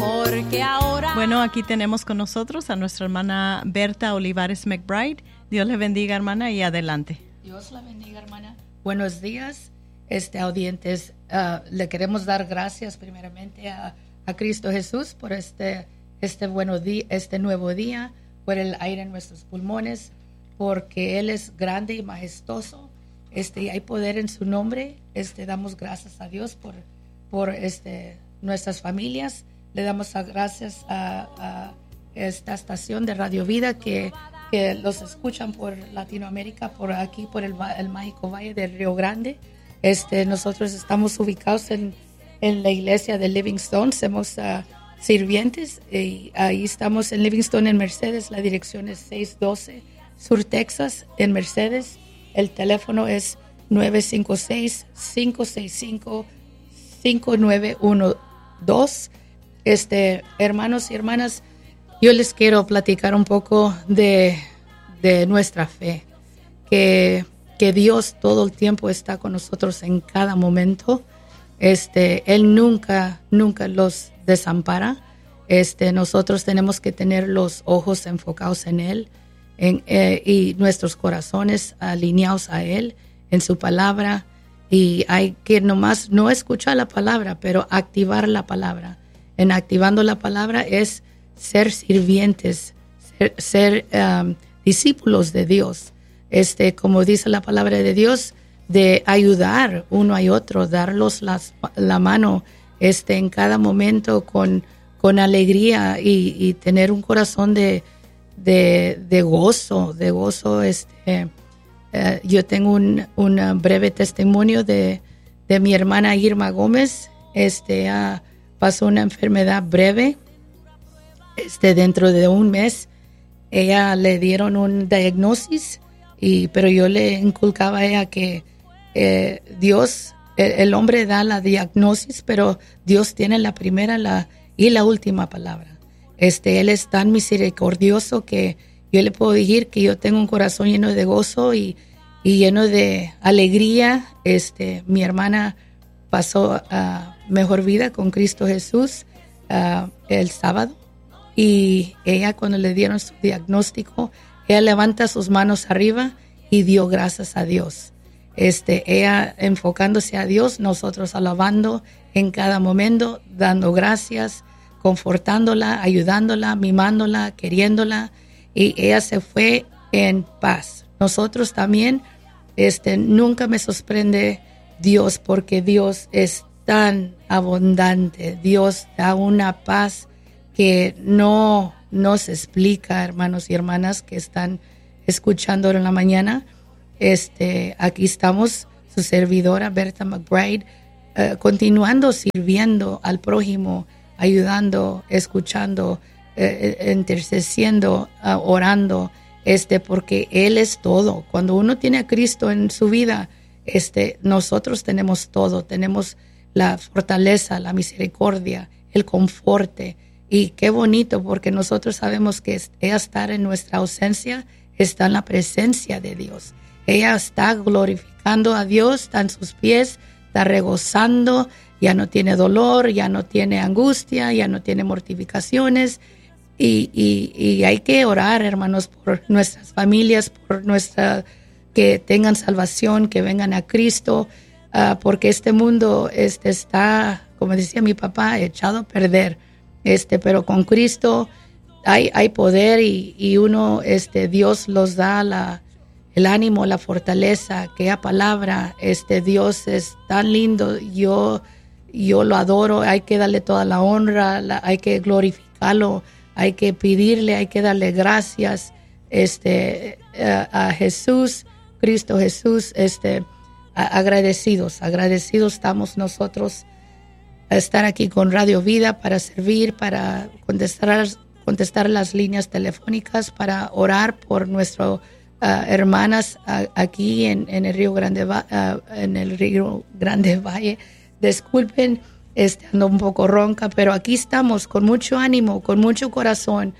porque ahora... Bueno, aquí tenemos con nosotros a nuestra hermana Berta Olivares McBride. Dios le bendiga, hermana, y adelante. Dios la bendiga, hermana. Buenos días, audientes. Le queremos dar gracias primeramente a Cristo Jesús por este nuevo día, por el aire en nuestros pulmones, porque Él es grande y majestuoso. Y hay poder en su nombre. Damos gracias a Dios por nuestras familias. Le damos gracias a esta estación de Radio Vida que los escuchan por Latinoamérica, por aquí, por el mágico Valle del Río Grande. Nosotros estamos ubicados en la iglesia de Livingstone. Somos sirvientes y ahí estamos en Livingstone, en Mercedes. La dirección es 612 Sur Texas, en Mercedes. El teléfono es 956-565-5912. Hermanos y hermanas, yo les quiero platicar un poco de nuestra fe, que Dios todo el tiempo está con nosotros en cada momento. Él nunca los desampara. Nosotros tenemos que tener los ojos enfocados en Él y nuestros corazones alineados a Él, en su palabra. Y hay que nomás no escuchar la palabra, pero activar la palabra. En activando la palabra es ser sirvientes, ser discípulos de Dios. Como dice la palabra de Dios, de ayudar uno a otro, darlos la mano en cada momento con alegría y tener un corazón de gozo. Yo tengo un breve testimonio de mi hermana Irma Gómez. Pasó una enfermedad breve. Dentro de un mes ella le dieron un diagnosis, pero yo le inculcaba a ella que Dios, el hombre da la diagnosis, pero Dios tiene la primera y la última palabra. Él es tan misericordioso que yo le puedo decir que yo tengo un corazón lleno de gozo y lleno de alegría. Mi hermana pasó a mejor vida con Cristo Jesús el sábado, y ella, cuando le dieron su diagnóstico, ella levanta sus manos arriba y dio gracias a Dios. Ella enfocándose a Dios, nosotros alabando en cada momento, dando gracias, confortándola, ayudándola, mimándola, queriéndola, y ella se fue en paz. Nosotros también, nunca me sorprende Dios, porque Dios es tan abundante. Dios da una paz que no se explica, hermanos y hermanas que están escuchando en la mañana. Aquí estamos, su servidora Berta McBride, continuando sirviendo al prójimo, ayudando, escuchando, intercediendo, orando, porque Él es todo. Cuando uno tiene a Cristo en su vida, nosotros tenemos todo. Tenemos la fortaleza, la misericordia, el conforte. Y qué bonito, porque nosotros sabemos que ella estar en nuestra ausencia está en la presencia de Dios. Ella está glorificando a Dios, está en sus pies, está regozando, ya no tiene dolor, ya no tiene angustia, ya no tiene mortificaciones. Y hay que orar, hermanos, por nuestras familias, por que tengan salvación, que vengan a Cristo, porque este mundo está, como decía mi papá, echado a perder. Pero con Cristo hay poder y uno, Dios los da el ánimo, la fortaleza, aquella palabra. Dios es tan lindo, yo lo adoro. Hay que darle toda la honra, hay que glorificarlo, hay que pedirle, hay que darle gracias a Jesús, Cristo Jesús. Agradecidos estamos nosotros a estar aquí con Radio Vida para servir, para contestar las líneas telefónicas, para orar por nuestras hermanas aquí en el Río Grande, Valle. Disculpen, ando un poco ronca, pero aquí estamos con mucho ánimo, con mucho corazón,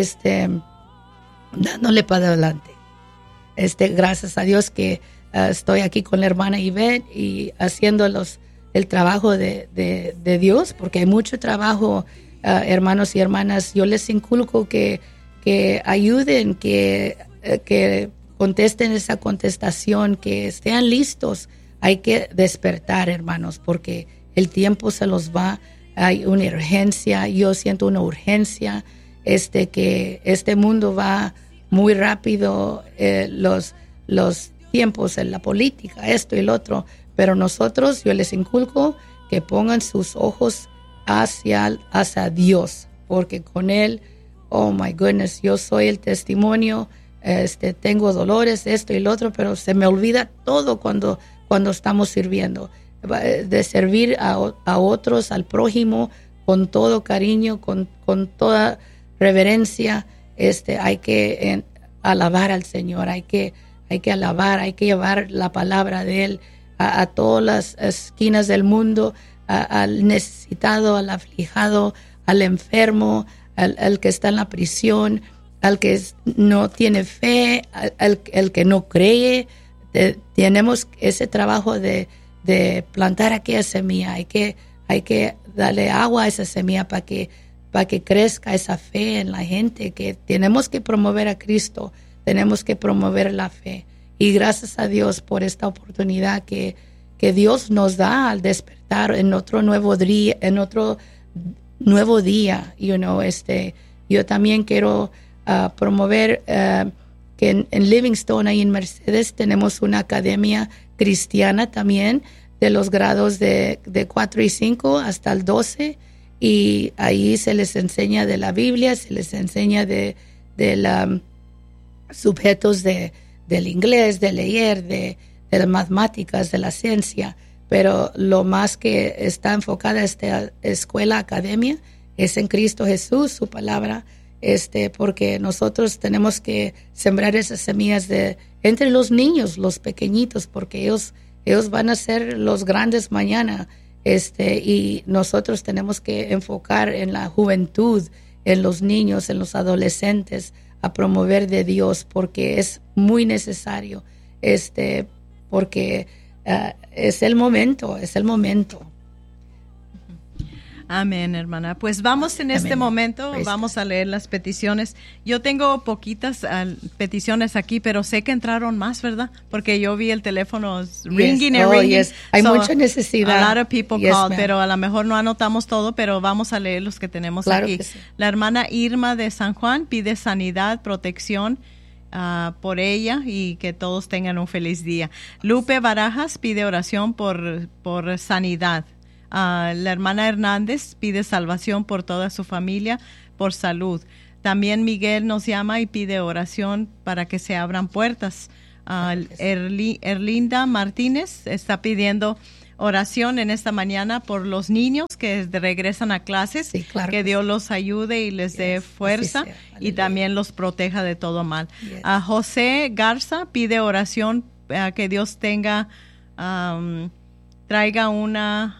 dándole para adelante. Gracias a Dios que estoy aquí con la hermana Ivette y haciendo el trabajo de Dios, porque hay mucho trabajo hermanos y hermanas, yo les inculco que ayuden, que contesten esa contestación, que estén listos. Hay que despertar, hermanos, porque el tiempo se los va. Hay una urgencia, yo siento una urgencia, que este mundo va muy rápido, los tiempos en la política, esto y lo otro, pero nosotros, yo les inculco que pongan sus ojos hacia Dios, porque con Él, oh my goodness, yo soy el testimonio, tengo dolores, esto y lo otro, pero se me olvida todo cuando estamos sirviendo, de servir a otros, al prójimo, con todo cariño, con toda reverencia. Hay que alabar al Señor, hay que alabar, hay que llevar la palabra de Él a todas las esquinas del mundo, al necesitado, al aflijado, al enfermo, al que está en la prisión, al que no tiene fe, al que no cree. Tenemos ese trabajo de plantar aquella semilla. Hay que darle agua a esa semilla para que crezca esa fe en la gente, que tenemos que promover a Cristo, tenemos que promover la fe. Y gracias a Dios por esta oportunidad que Dios nos da al despertar en otro nuevo día, yo también quiero promover que en Livingstone, ahí en Mercedes, tenemos una academia cristiana también de los grados de 4 y 5 hasta el 12, y ahí se les enseña de la Biblia, se les enseña de sujetos del inglés, de leer, de las matemáticas, de la ciencia, pero lo más que está enfocada esta escuela, academia, es en Cristo Jesús, su palabra, porque nosotros tenemos que sembrar esas semillas entre los niños, los pequeñitos, porque ellos van a ser los grandes mañana, y nosotros tenemos que enfocar en la juventud, en los niños, en los adolescentes, a promover de Dios, porque es muy necesario, porque es el momento. Amén, hermana. Pues vamos en este momento, vamos a leer las peticiones. Yo tengo poquitas peticiones aquí, pero sé que entraron más, ¿verdad? Porque yo vi el teléfono ringing and ringing. Yes. Hay mucha necesidad. A lot of people called, pero a lo mejor no anotamos todo, pero vamos a leer los que tenemos aquí. Sí. La hermana Irma de San Juan pide sanidad, protección por ella y que todos tengan un feliz día. Lupe Barajas pide oración por sanidad. La hermana Hernández pide salvación por toda su familia, por salud. También Miguel nos llama y pide oración para que se abran puertas. Erlinda Martínez está pidiendo oración en esta mañana por los niños que regresan a clases, sí, claro que Dios los ayude y les dé fuerza y también los proteja de todo mal. José Garza pide oración que Dios traiga una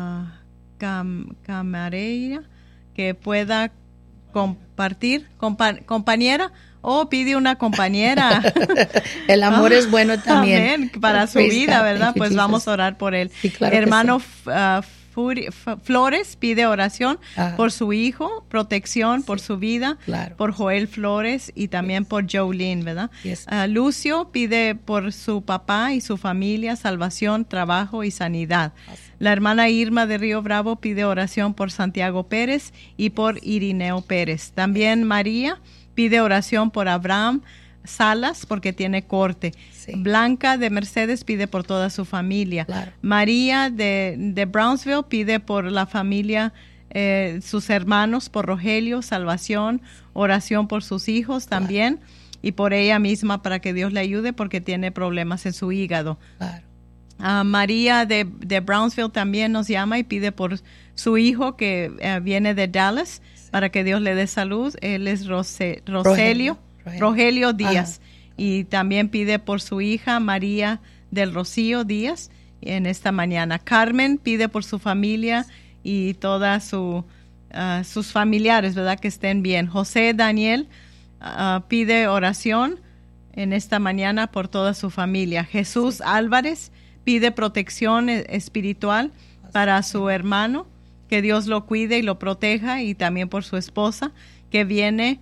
camarera que pueda compartir, compañera, pide una compañera. El amor es bueno también. Amén, para su vida, ¿verdad? Pues vamos a orar por él. Sí, claro. Hermano Flores pide oración por su hijo, protección por su vida, por Joel Flores y también por Jolene, ¿verdad? Yes. Lucio pide por su papá y su familia salvación, trabajo y sanidad. La hermana Irma de Río Bravo pide oración por Santiago Pérez y por Irineo Pérez. También María pide oración por Abraham Salas porque tiene corte. Sí. Blanca de Mercedes pide por toda su familia. María de Brownsville pide por la familia, sus hermanos, por Rogelio, salvación, oración por sus hijos también y por ella misma para que Dios le ayude porque tiene problemas en su hígado. María de Brownsville también nos llama y pide por su hijo que viene de Dallas para que Dios le dé salud. Él es Rogelio Díaz. Y también pide por su hija María del Rocío Díaz en esta mañana. Carmen pide por su familia y todas sus familiares, ¿verdad? Que estén bien. José Daniel pide oración en esta mañana por toda su familia. Jesús Álvarez pide protección espiritual para su hermano que Dios lo cuide y lo proteja, y también por su esposa que viene,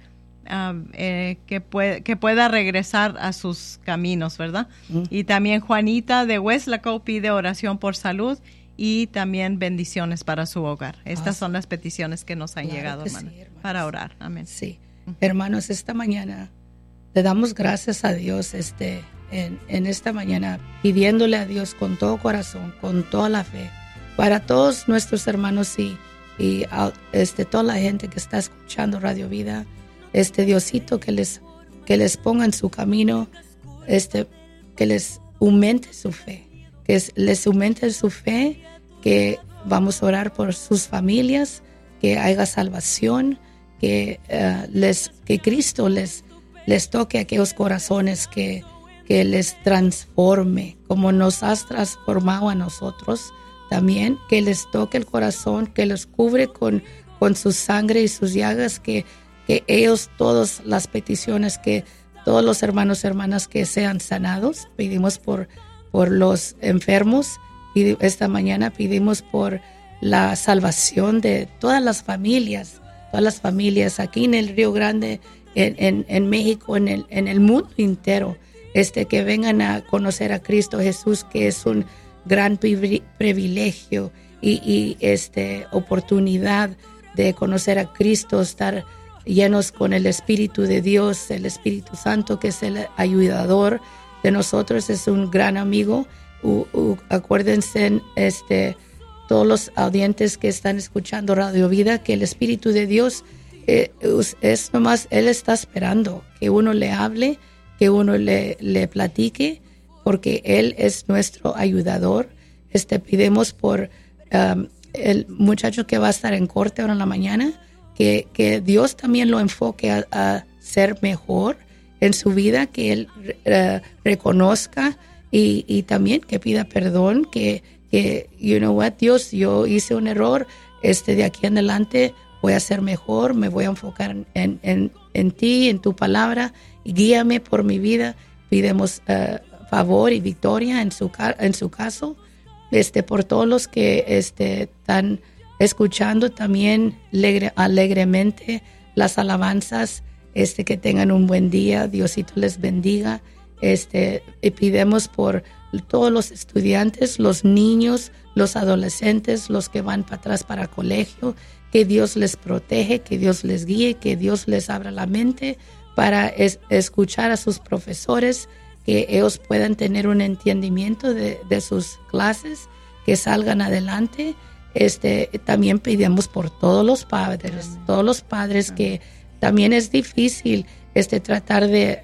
que pueda regresar a sus caminos, ¿verdad? Y también Juanita de Weslaco pide oración por salud y también bendiciones para su hogar. Estas son las peticiones que nos han llegado, hermana, para orar. Amén. Sí. Hermanos, esta mañana le damos gracias a Dios en esta mañana, pidiéndole a Dios con todo corazón, con toda la fe, para todos nuestros hermanos y toda la gente que está escuchando Radio Vida, Diosito, que les ponga en su camino, que les aumente su fe, les aumente su fe, que vamos a orar por sus familias, que haya salvación, que Cristo les toque aquellos corazones, que les transforme, como nos has transformado a nosotros también, que les toque el corazón, que los cubre con su sangre y sus llagas, que ellos, todas las peticiones, que todos los hermanos y hermanas que sean sanados. Pedimos por los enfermos, y esta mañana pedimos por la salvación de todas las familias aquí en el Río Grande, en México, en el mundo entero, que vengan a conocer a Cristo Jesús, que es un gran privilegio y oportunidad de conocer a Cristo, estar llenos con el Espíritu de Dios, el Espíritu Santo, que es el ayudador de nosotros, es un gran amigo. Acuérdense, todos los audientes que están escuchando Radio Vida, que el Espíritu de Dios es nomás, Él está esperando que uno le hable, que uno le platique, porque Él es nuestro ayudador. Pidemos por el muchacho que va a estar en corte ahora en la mañana, que Dios también lo enfoque a ser mejor en su vida, que Él reconozca y también que pida perdón, que you know what, Dios, yo hice un error, de aquí en adelante voy a ser mejor, me voy a enfocar en ti, en tu palabra, y guíame por mi vida. Pidemos favor y victoria en su caso, por todos los que están escuchando también alegremente las alabanzas, que tengan un buen día, Diosito les bendiga. Y pidemos por todos los estudiantes, los niños, los adolescentes, los que van para atrás para el colegio, que Dios les protege, que Dios les guíe, que Dios les abra la mente para escuchar a sus profesores, que ellos puedan tener un entendimiento de sus clases, que salgan adelante. También pedimos por todos los padres, que también es difícil tratar de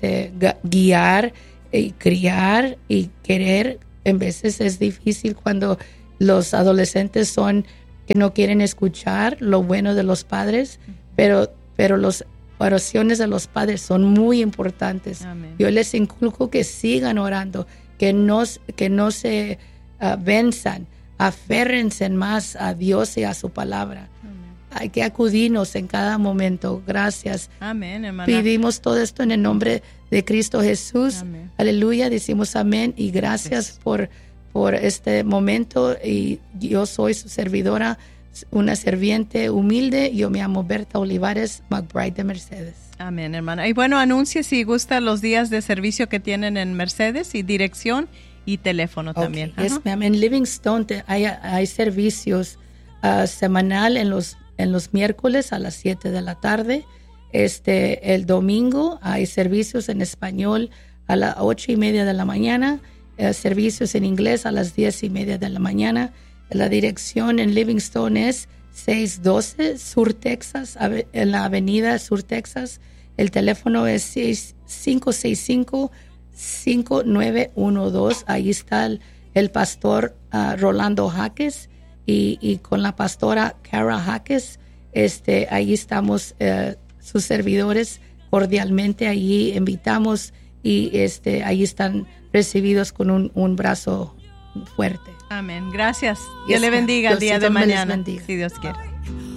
guiar y criar y querer. En veces es difícil cuando los adolescentes son que no quieren escuchar lo bueno de los padres, pero las oraciones de los padres son muy importantes. Amén. Yo les inculco que sigan orando, que no se venzan, aférrense más a Dios y a su palabra. Hay que acudirnos en cada momento. Gracias. Amén, hermana. Pedimos todo esto en el nombre de Cristo Jesús. Amén. Aleluya. Decimos amén y gracias por este momento. Y yo soy su servidora, una serviente humilde. Yo me llamo Berta Olivares McBride de Mercedes. Amén, hermana. Y bueno, anuncie si gusta los días de servicio que tienen en Mercedes, y dirección y teléfono también. Yes, ma'am. En Livingston hay servicios semanal en los miércoles a las 7 de la tarde. El domingo hay servicios en español a las 8:30 de la mañana, servicios en inglés a las 10:30 de la mañana. La dirección en Livingston es 612 Sur Texas, en la avenida Sur Texas. El teléfono es 565-5912. Ahí está el pastor Rolando Jaques y con la pastora Cara Jaques. Ahí estamos sus servidores cordialmente. Allí invitamos y ahí están recibidos con un brazo fuerte. Amén. Gracias. Dios le bendiga el día de mañana, si Dios quiere.